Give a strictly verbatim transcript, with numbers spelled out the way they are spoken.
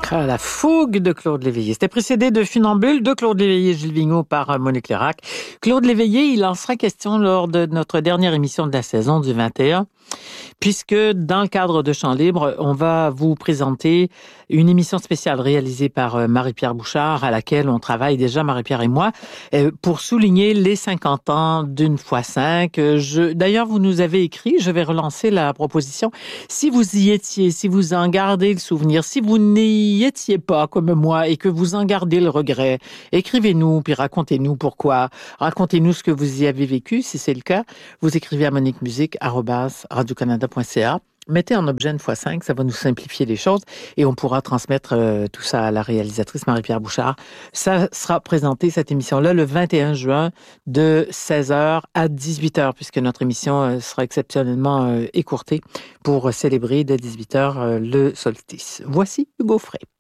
Ah, la fougue de Claude Léveillé. C'était précédé de Funambule de Claude Léveillé et Gilles Vigneault par euh, Monique Lérac. Claude Léveillé, il en sera question lors de notre dernière émission de la saison du vingt et un, puisque dans le cadre de Chant Libre, on va vous présenter une émission spéciale réalisée par euh, Marie-Pierre Bouchard, à laquelle on travaille déjà, Marie-Pierre et moi, euh, pour souligner les cinquante ans d'une fois cinq. Euh, je, d'ailleurs, vous nous avez écrit, je vais relancer la proposition. Si vous y étiez, si vous en gardez le souvenir, si vous n'y étiez pas comme moi et que vous en gardez le regret, écrivez-nous puis racontez-nous pourquoi. Racontez-nous ce que vous y avez vécu. Si c'est le cas, vous écrivez à moniquemusique arobase radiocanada point c a. Mettez en objet une fois cinq, ça va nous simplifier les choses et on pourra transmettre euh, tout ça à la réalisatrice Marie-Pierre Bouchard. Ça sera présenté, cette émission-là, le vingt et un juin de seize heures à dix-huit heures, puisque notre émission euh, sera exceptionnellement euh, écourtée pour célébrer dès dix-huit heures euh, le solstice. Voici Hugo Frey.